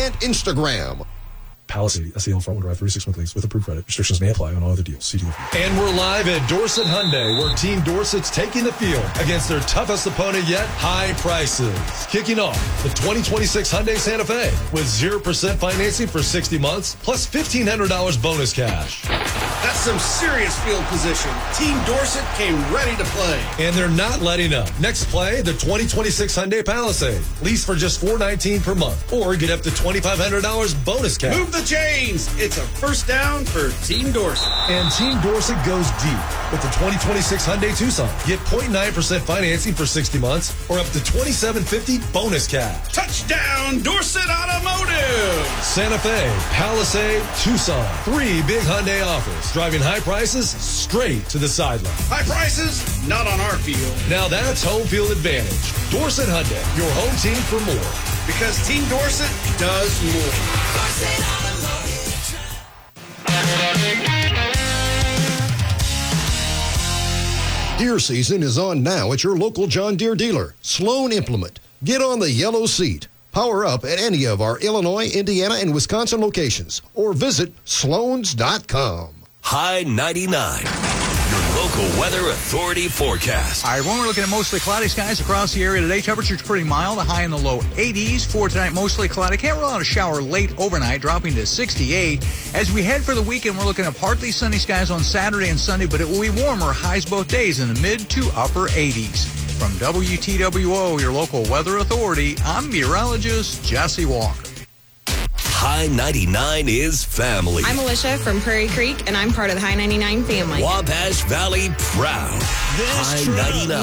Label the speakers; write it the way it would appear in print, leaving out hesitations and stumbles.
Speaker 1: and Instagram.
Speaker 2: Palisade, SEL front-wheel drive, 36-month lease with approved credit. Restrictions may apply on all other deals. See deal.
Speaker 3: And we're live at Dorset Hyundai, where Team Dorset's taking the field against their toughest opponent yet, high prices. Kicking off the 2026 Hyundai Santa Fe with 0% financing for 60 months, plus $1,500 bonus cash.
Speaker 4: That's some serious field position. Team Dorset came ready to play.
Speaker 3: And they're not letting up. Next play, the 2026 Hyundai Palisade. Lease for just $419 per month, or get up to $2,500 bonus cash.
Speaker 4: Move the chains. It's a first down for Team Dorset.
Speaker 3: And Team Dorset goes deep with the 2026 Hyundai Tucson. Get 0.9% financing for 60 months or up to $2,750 bonus cash.
Speaker 4: Touchdown, Dorset Automotive.
Speaker 3: Santa Fe, Palisade, Tucson. 3 big Hyundai offers. Driving high prices straight to the sideline.
Speaker 4: High prices, not on our field.
Speaker 3: Now that's home field advantage. Dorset Hyundai, your home team for more.
Speaker 4: Because Team Dorset does more.
Speaker 1: Deer season is on now at your local John Deere dealer, Sloan Implement. Get on the yellow seat. Power up at any of our Illinois, Indiana, and Wisconsin locations or visit sloans.com.
Speaker 5: High 99, your local weather authority forecast.
Speaker 6: All right, when we're looking at mostly cloudy skies across the area today, temperature's pretty mild, a high in the low 80s. For tonight, mostly cloudy. Can't rule out a shower late overnight, dropping to 68. As we head for the weekend, we're looking at partly sunny skies on Saturday and Sunday, but it will be warmer, highs both days in the mid to upper 80s. From WTWO, your local weather authority, I'm meteorologist Jesse Walker.
Speaker 5: High 99 is family.
Speaker 7: I'm Alicia from Prairie Creek, and I'm part of the High 99 family.
Speaker 5: Wabash Valley proud. High 99.